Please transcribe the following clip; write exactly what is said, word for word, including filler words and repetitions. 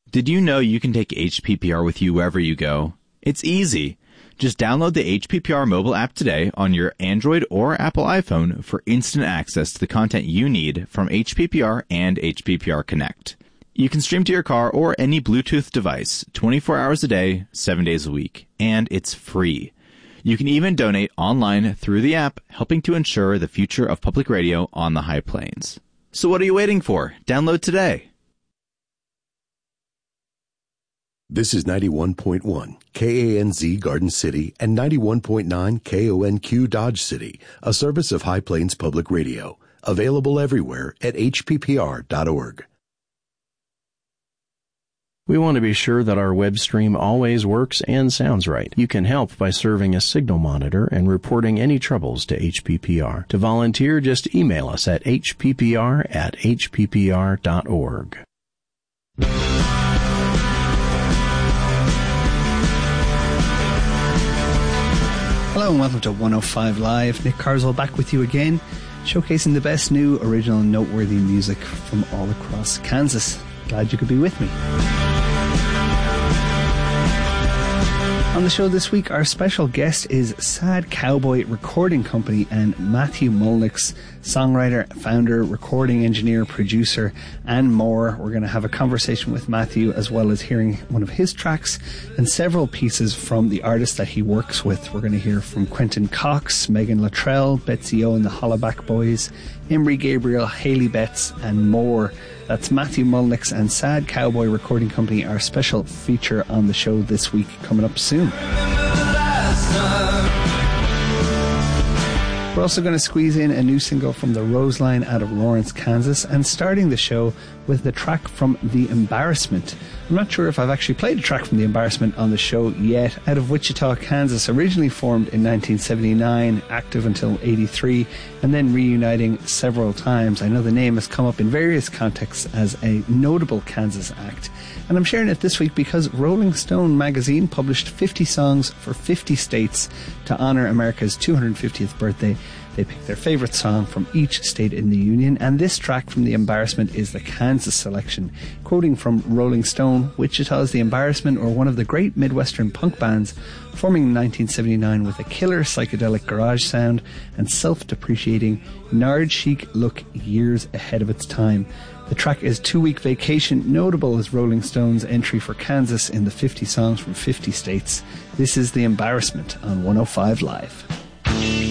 Did you know you can take H P P R with you wherever you go? It's easy. Just download the H P P R mobile app today on your Android or Apple iPhone for instant access to the content you need from H P P R and H P P R Connect. You can stream to your car or any Bluetooth device twenty-four hours a day, seven days a week, and it's free. You can even donate online through the app, helping to ensure the future of public radio on the High Plains. So what are you waiting for? Download today. This is ninety-one point one K A N Z Garden City and ninety-one point nine K O N Q Dodge City, a service of High Plains Public Radio. Available everywhere at H P P R dot org. We want to be sure that our web stream always works and sounds right. You can help by serving a signal monitor and reporting any troubles to H P P R. To volunteer, just email us at H P P R at H P P R dot org. Hello and welcome to one oh five Live. Nick Carswell back with you again, showcasing the best new, original, and noteworthy music from all across Kansas. Glad you could be with me. On the show this week, our special guest is Sad Cowboy Recording Company and Matthew Mulnix, songwriter, founder, recording engineer, producer, and more. We're going to have a conversation with Matthew as well as hearing one of his tracks and several pieces from the artists that he works with. We're going to hear from Quentin Cox, Megan Luttrell, Betsy O and the Hollaback Boys, Emery Gabriel, Haley Betts, and more. That's Matthew Mulnix and Sad Cowboy Recording Company, our special feature on the show this week, coming up soon. We're also going to squeeze in a new single from the Roseline out of Lawrence, Kansas, and starting the show with the track from The Embarrassment. I'm not sure if I've actually played a track from The Embarrassment on the show yet. Out of Wichita, Kansas, originally formed in nineteen seventy-nine, active until eighty-three, and then reuniting several times. I know the name has come up in various contexts as a notable Kansas act, and I'm sharing it this week because Rolling Stone magazine published fifty songs for fifty states to honor America's two hundred fiftieth birthday. They picked their favourite song from each state in the Union, and this track from The Embarrassment is the Kansas selection. Quoting from Rolling Stone, Wichita's The Embarrassment were one of the great Midwestern punk bands, forming in nineteen seventy-nine with a killer psychedelic garage sound and self-depreciating, nard chic look years ahead of its time. The track is Two Week Vacation, notable as Rolling Stone's entry for Kansas in the fifty songs from fifty states. This is The Embarrassment on one oh five Live.